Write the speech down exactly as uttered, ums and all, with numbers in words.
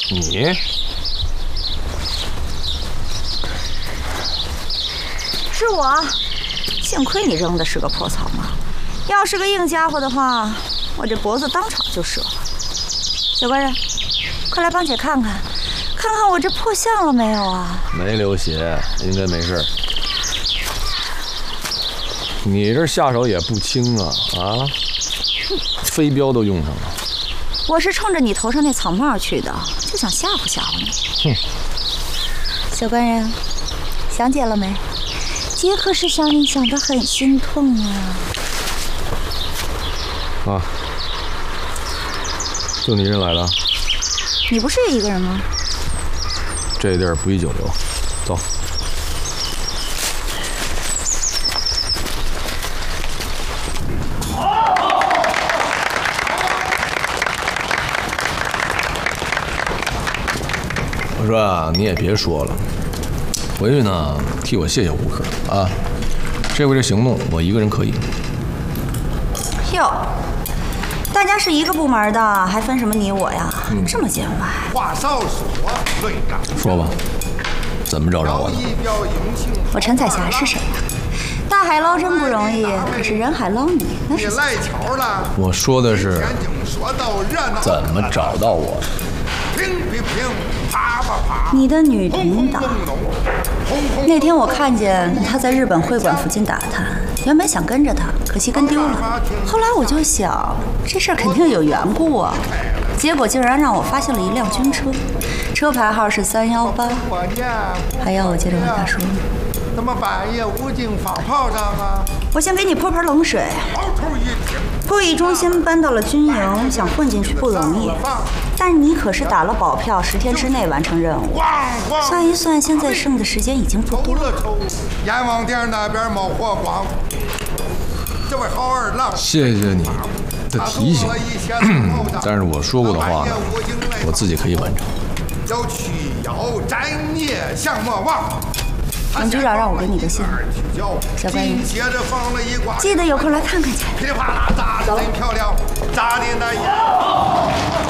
你？ 是我，幸亏你扔的是个破草帽，要是个硬家伙的话，我这脖子当场就折了。小官人，快来帮姐看看，看看我这破相了没有啊？ 没流血，应该没事。你这下手也不轻啊啊！飞镖都用上了。 我是冲着你头上那草帽去的，就想吓唬吓唬你。 哼！ 小官人，想姐了没？姐可是想你想得很心痛啊！ 啊，就你人来了？ 你不是也一个人吗？ 这地儿不宜久留，走。我说啊，你也别说了，回去呢替我谢谢吴克啊。这回这行动我一个人可以。 哟，大家是一个部门的，还分什么你我呀？嗯、这么见外。 话少说，论干。 说吧，怎么找着我的？ 我陈彩霞是谁呀？大海捞针不容易，可是人海捞你那是。 赖巧了。 我说的是怎么找到我的。 乒乒乒，啪啪啪。 你的女领导。那天我看见她在日本会馆附近打探，原本想跟着她，可惜跟丢了。后来我就想，这事儿肯定有缘故啊。结果竟然让我发现了一辆军车，车牌号是三幺八。还要我接着往下说吗？ 怎么半夜无精放炮仗啊？ 我先给你泼盆冷水。会议中心搬到了军营，想混进去不容易。但你可是打了保票，十天之内完成任务。算一算，现在剩的时间已经不多了。 阎王殿那边冒火光，这位好二郎， 谢谢你的提醒。但是我说过的话呢，我自己可以完成。 要去妖斩孽降魔王。 董局长让我给你的信，小官人，记得有空来看看去。 噼里啪啦，炸得真漂亮，炸的那也。